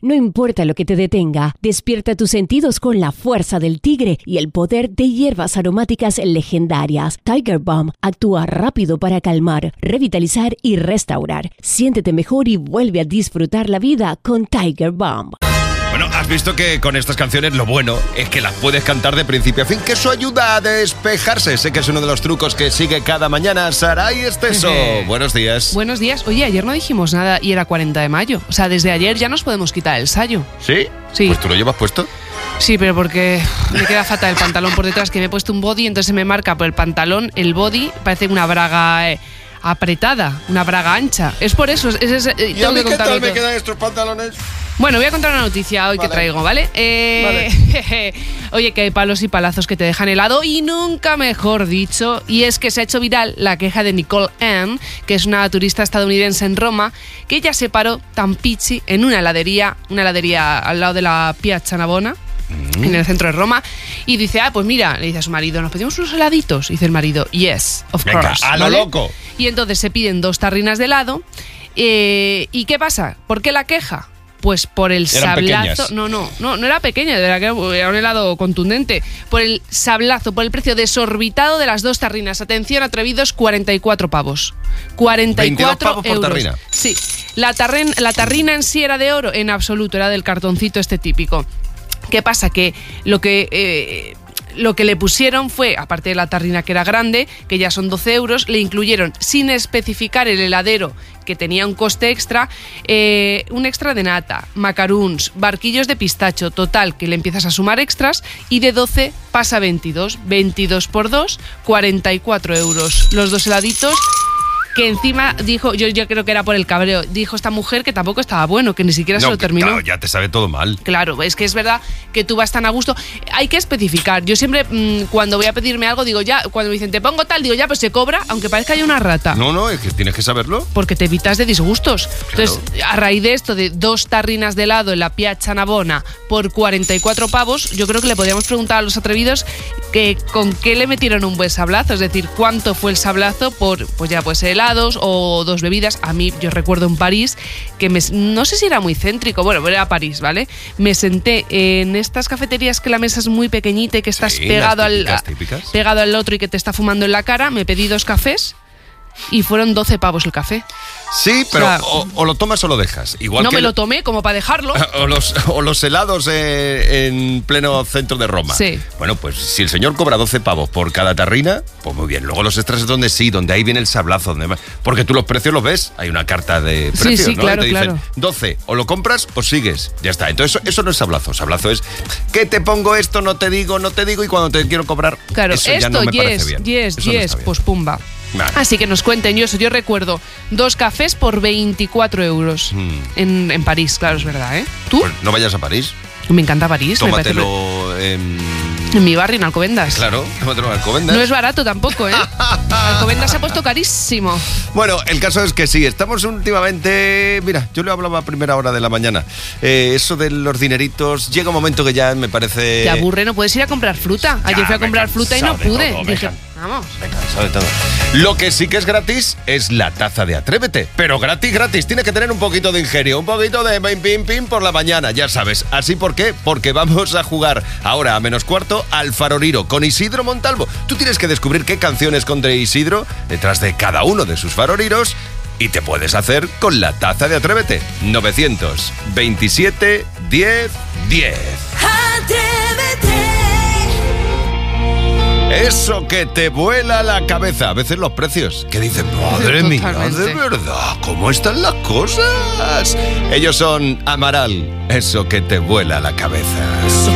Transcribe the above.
No importa lo que te detenga, despierta tus sentidos con la fuerza del tigre y el poder de hierbas aromáticas legendarias. Tiger Balm actúa rápido para calmar, revitalizar y restaurar. Siéntete mejor y vuelve a disfrutar la vida con Tiger Balm. Bueno, has visto que con estas canciones lo bueno es que las puedes cantar de principio a fin, que eso ayuda a despejarse. Sé que es uno de los trucos que sigue cada mañana Saray Esteso. Buenos días. Buenos días. Oye, ayer no dijimos nada y era 40 de mayo. O sea, desde ayer ya nos podemos quitar el sayo. ¿Sí? Sí. Pues tú lo llevas puesto. Sí, pero porque me queda fatal el pantalón por detrás, que me he puesto un body, entonces se me marca por el pantalón, el body, parece una braga apretada, una braga ancha. Es por eso. ¿Y a mí qué tal me quedan estos pantalones? Bueno, voy a contar una noticia hoy que traigo, ¿vale? Vale. Oye, que hay palos y palazos que te dejan helado y nunca mejor dicho. Y es que se ha hecho viral la queja de Nicole Ann, que es una turista estadounidense en Roma, que ella se paró tan pichi en una heladería al lado de la Piazza Navona, en el centro de Roma, y dice, pues mira, le dice a su marido, ¿nos pedimos unos heladitos? Y dice el marido, yes, of Venga, course. a lo loco. Y entonces se piden 2 tarrinas de helado. ¿Y qué pasa? ¿Por qué la queja? Pues por el sablazo. No era pequeña, de verdad que era un helado contundente. Por el sablazo, por el precio desorbitado de las 2 tarrinas. Atención, atrevidos, 44 pavos. 44 pavos euros. por tarrina. Sí. La tarrina en sí era de oro, en absoluto, era del cartoncito este típico. ¿Qué pasa? Que lo que le pusieron fue, aparte de la tarrina que era grande, que ya son 12 euros, le incluyeron, sin especificar el heladero, que tenía un coste extra, un extra de nata, macaruns, barquillos de pistacho, total, que le empiezas a sumar extras, y de 12 pasa a 22. 22 por 2, 44 euros. Los 2 heladitos, que encima dijo, yo creo que era por el cabreo, dijo esta mujer que tampoco estaba bueno, que ni siquiera se lo terminó. Claro, ya te sabe todo mal. Claro, es que es verdad que tú vas tan a gusto. Hay que especificar. Yo siempre, cuando voy a pedirme algo, digo ya, cuando me dicen te pongo tal, digo ya, pues se cobra, aunque parezca haya una rata. No, es que tienes que saberlo. Porque te evitas de disgustos. Claro. Entonces, a raíz de esto, de 2 tarrinas de helado en la Piazza Navona por 44 pavos, yo creo que le podríamos preguntar a los atrevidos que con qué le metieron un buen sablazo. Es decir, cuánto fue el sablazo por, pues helados o 2 bebidas. A mí, yo recuerdo en París, que no sé si era muy céntrico, bueno, era París, ¿vale? Me senté en estas cafeterías que la mesa es muy pequeñita y que estás pegado al otro y que te está fumando en la cara. Me pedí 2 cafés y fueron 12 pavos el café. Sí, pero o lo tomas o lo dejas. Igual no que me lo tomé como para dejarlo. O los helados en pleno centro de Roma. Sí. Bueno, pues si el señor cobra 12 pavos por cada tarrina, pues muy bien. Luego los extras es donde ahí viene el sablazo. Porque tú los precios los ves. Hay una carta de precios, sí, ¿no? Claro, y te dicen, claro. 12, o lo compras o sigues. Ya está. Entonces eso no es sablazo. Sablazo es que te pongo esto, no te digo, y cuando te quiero cobrar, claro, eso ya no me parece bien. Yes, pues pumba. Vale. Así que nos cuenten, yo recuerdo 2 cafés por 24 euros en París, claro, es verdad, ¿eh? ¿Tú? Pues no vayas a París. Me encanta París. Tómatelo en mi barrio, en Alcobendas. Claro, tómatelo en Alcobendas. No es barato tampoco, ¿eh? Alcobendas se ha puesto carísimo. Bueno, el caso es que sí, estamos últimamente... Mira, yo le hablaba a primera hora de la mañana. Eso de los dineritos, llega un momento que ya me parece... Te aburre, no puedes ir a comprar fruta. Ayer fui a comprar fruta y no pude. Dije, vamos. Me he cansado de todo. Lo que sí que es gratis es la taza de Atrévete. Pero gratis. Tiene que tener un poquito de ingenio, un poquito de pim por la mañana, ya sabes. ¿Así por qué? Porque vamos a jugar ahora a -4 al Faroriro con Isidro Montalvo. Tú tienes que descubrir qué canción esconde Isidro detrás de cada uno de sus faroriros y te puedes hacer con la taza de Atrévete. 927 10 10. Atrévete. Eso que te vuela la cabeza. A veces los precios. Que dicen, madre mía, de verdad, ¿cómo están las cosas? Ellos son Amaral. Eso que te vuela la cabeza.